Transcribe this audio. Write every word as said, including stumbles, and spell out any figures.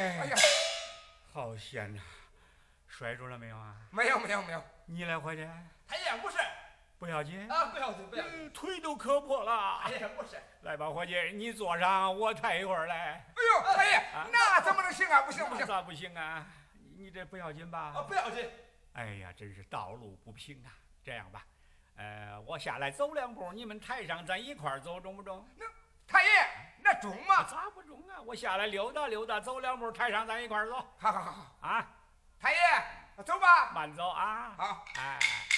哎呀， 好险呐！摔着了没有啊？ 没有没有没有。 你来伙计？ 太爷不是， 不要紧啊，不要紧不要紧， 腿都磕破了。 太爷不是。 来吧，伙计，你坐上，我抬一会儿来。 哎呦，太爷，那怎么能行啊？不行不行， 咋不行啊？你这不要紧吧？ 啊，不要紧。 哎呀，真是道路不平啊！这样吧，呃，我下来走两步，你们台上咱一块儿走，中不中？ 那太爷，那中吗？ 咋不中啊？我下来溜达溜达，走两步，台上咱一块儿走。 好好好好啊， 太爷，走吧。 慢走啊。 好， 哎。